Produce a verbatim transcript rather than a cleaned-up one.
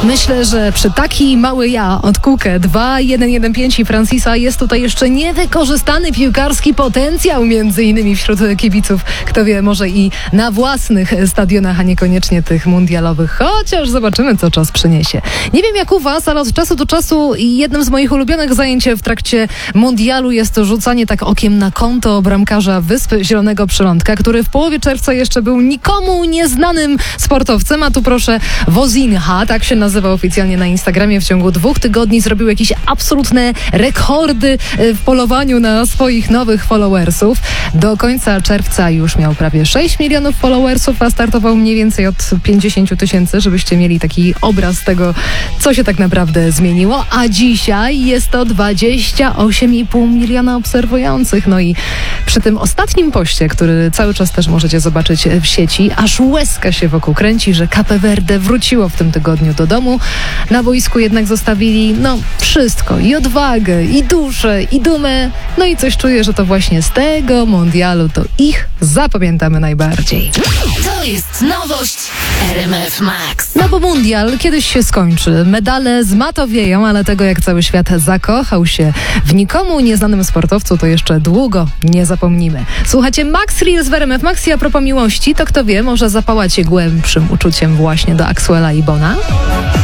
Myślę, że przy taki mały ja od Kukę dwa jeden jeden pięć i Francisa jest tutaj jeszcze niewykorzystany piłkarski potencjał, między innymi wśród kibiców. Kto wie, może i na własnych stadionach, a niekoniecznie tych mundialowych. Chociaż zobaczymy, co czas przyniesie. Nie wiem jak u was, ale od czasu do czasu jednym z moich ulubionych zajęć w trakcie mundialu jest to rzucanie tak okiem na konto bramkarza Wysp Zielonego Przylądka, który w połowie czerwca jeszcze był nikomu nieznanym sportowcem, a tu proszę Wozinha, tak się nazywa oficjalnie na Instagramie, w ciągu dwóch tygodni zrobił jakieś absolutne rekordy w polowaniu na swoich nowych followersów. Do końca czerwca już miał prawie sześć milionów followersów, a startował mniej więcej od pięćdziesiąt tysięcy, żebyście mieli taki obraz tego, co się tak naprawdę zmieniło. A dzisiaj jest to dwadzieścia osiem i pół miliona obserwujących. No i przy tym ostatnim poście, który cały czas też możecie zobaczyć w sieci, aż łezka się wokół kręci, że Cape Verde wróciło w tym tygodniu do domu. Na boisku jednak zostawili, no, wszystko. I odwagę, i duszę, i dumę. No i coś czuję, że to właśnie z tego mundialu to ich zapamiętamy najbardziej. To jest nowość R M F Max. No bo mundial kiedyś się skończy. Medale zmatowieją, ale tego, jak cały świat zakochał się w nikomu nieznanym sportowcu, to jeszcze długo nie zapomnimy. Słuchajcie, Max Reels w R M F Max i a propos miłości, to kto wie, może zapałacie głębszym uczuciem właśnie do Axwella i Bona?